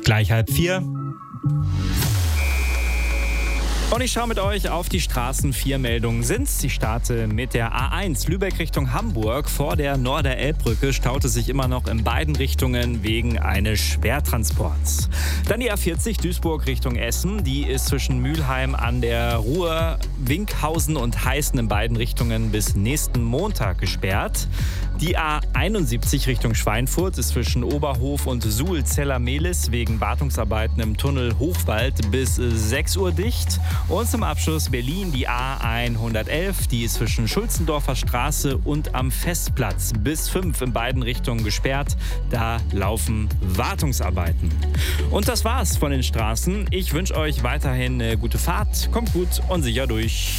Gleich 3:30. Und ich schaue mit euch auf die Straßenmeldungen. Ich starte mit der A1 Lübeck Richtung Hamburg. Vor der Norderelbbrücke staut es sich immer noch in beiden Richtungen wegen eines Schwertransports. Dann die A40 Duisburg Richtung Essen. Die ist zwischen Mülheim an der Ruhr, Winkhausen und Heißen in beiden Richtungen bis nächsten Montag gesperrt. Die A71 Richtung Schweinfurt ist zwischen Oberhof und Suhl-Zeller-Mehlis wegen Wartungsarbeiten im Tunnel Hochwald bis 6 Uhr dicht. Und zum Abschluss Berlin die A111, die ist zwischen Schulzendorfer Straße und am Festplatz bis 5 in beiden Richtungen gesperrt. Da laufen Wartungsarbeiten. Und das war's von den Straßen. Ich wünsche euch weiterhin eine gute Fahrt. Kommt gut und sicher durch.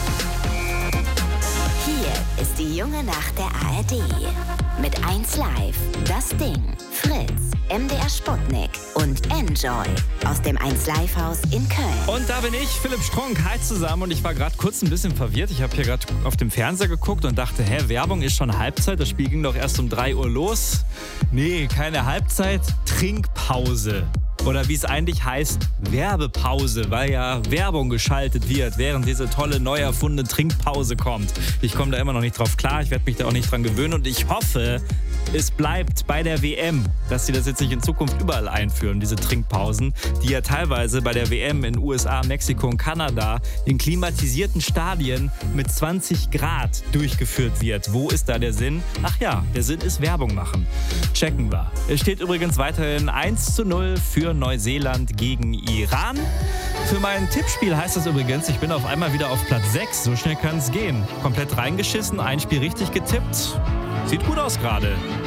Hier ist die junge Nacht der ARD. Mit 1 Live, Das Ding, Fritz, MDR Sputnik und Enjoy aus dem 1 Live Haus in Köln. Und da bin ich, Philipp Strunk. Hi zusammen. Und ich war gerade kurz ein bisschen verwirrt. Ich habe hier gerade auf dem Fernseher geguckt und dachte, Werbung ist schon Halbzeit. Das Spiel ging doch erst um 3 Uhr los. Nee, keine Halbzeit, Trinkpause. Oder wie es eigentlich heißt, Werbepause, weil ja Werbung geschaltet wird, während diese tolle, neu erfundene Trinkpause kommt. Ich komme da immer noch nicht drauf klar, ich werde mich da auch nicht dran gewöhnen und ich hoffe, es bleibt bei der WM, dass sie das jetzt nicht in Zukunft überall einführen, diese Trinkpausen, die ja teilweise bei der WM in USA, Mexiko und Kanada in klimatisierten Stadien mit 20 Grad durchgeführt wird. Wo ist da der Sinn? Ach ja, der Sinn ist Werbung machen. Checken wir. Es steht übrigens weiterhin 1:0 für Neuseeland gegen Iran. Für mein Tippspiel heißt das übrigens, ich bin auf einmal wieder auf Platz 6. So schnell kann es gehen. Komplett reingeschissen, ein Spiel richtig getippt. Sieht gut aus gerade.